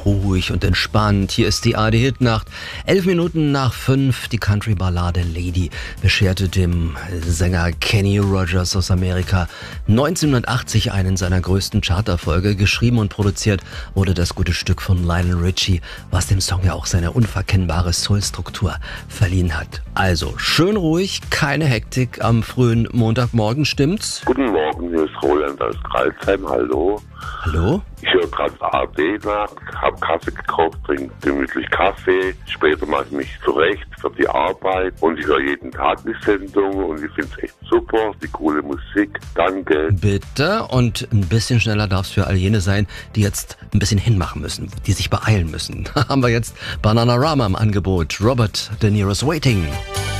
ruhig und entspannt. Hier ist die ARD-Hitnacht. 11 Minuten nach 5, die Country-Ballade Lady bescherte dem Sänger Kenny Rogers aus Amerika 1980 einen seiner größten Charterfolge. Geschrieben und produziert wurde das gute Stück von Lionel Richie, was dem Song ja auch seine unverkennbare Soul-Struktur verliehen hat. Also schön ruhig, keine Hektik am frühen Montagmorgen, stimmt's? Guten Morgen, hier ist Roland aus Kreilsheim, hallo. Hallo? Ich höre gerade ARD nach, habe Kaffee gekauft, trinke gemütlich Kaffee. Später mache ich mich zurecht für die Arbeit und ich höre jeden Tag die Sendung und ich finde es echt super, die coole Musik. Danke. Bitte, und ein bisschen schneller darf es für all jene sein, die jetzt ein bisschen hinmachen müssen, die sich beeilen müssen. Da haben wir jetzt Bananarama im Angebot. Robert De Niro's Waiting.